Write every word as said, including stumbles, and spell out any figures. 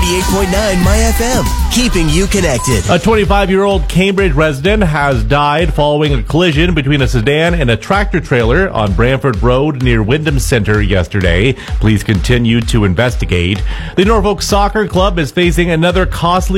eighty-eight point nine My F M, keeping you connected. A twenty-five-year-old Cambridge resident has died following a collision between a sedan and a tractor trailer on Brantford Road near Wyndham Centre yesterday. Police continue to investigate. The Norfolk Soccer Club is facing another costly